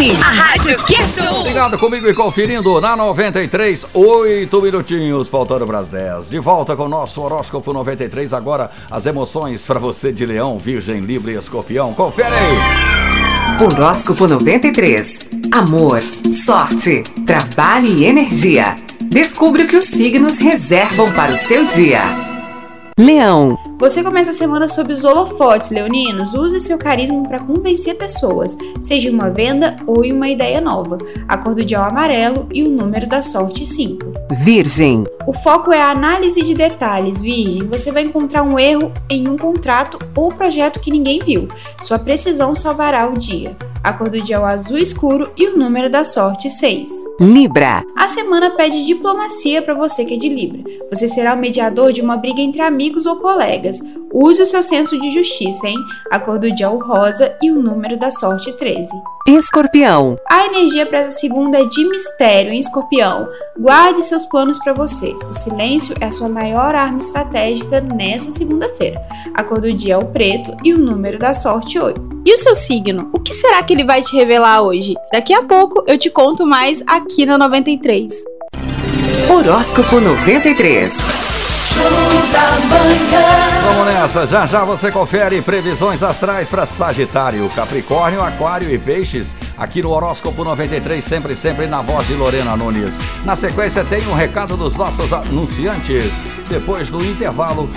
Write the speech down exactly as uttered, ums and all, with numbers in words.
aqui, a Rádio Que Show. Obrigado comigo e conferindo na noventa e três, oito minutinhos, faltando para as dez. De volta com o nosso horóscopo noventa e três, agora as emoções para você de Leão, Virgem, Libra e Escorpião. Confere aí. Horóscopo noventa e três. Amor, sorte, trabalho e energia. Descubra o que os signos reservam para o seu dia. Leão. Você começa a semana sob os holofotes, leoninos. Use seu carisma para convencer pessoas, seja em uma venda ou em uma ideia nova. A cor do dia é o amarelo e o número da sorte cinco. Virgem. O foco é a análise de detalhes, Virgem. Você vai encontrar um erro em um contrato ou projeto que ninguém viu. Sua precisão salvará o dia. A cor do dia é o azul escuro e o número da sorte seis. Libra. A semana pede diplomacia para você que é de Libra. Você será o mediador de uma briga entre amigos ou colegas. Use o seu senso de justiça, hein? A cor do dia é o rosa e o número da sorte treze. Escorpião. A energia para essa segunda é de mistério, hein, Escorpião? Guarde seus planos para você. O silêncio é a sua maior arma estratégica nessa segunda-feira. A cor do dia é o preto e o número da sorte oito. E o seu signo? O que será que ele vai te revelar hoje? Daqui a pouco eu te conto mais aqui na noventa e três. Horóscopo noventa e três. Vamos nessa, já já você confere previsões astrais para Sagitário, Capricórnio, Aquário e Peixes, aqui no Horóscopo noventa e três, sempre, sempre na voz de Lorena Nunes. Na sequência tem um recado dos nossos anunciantes. Depois do intervalo,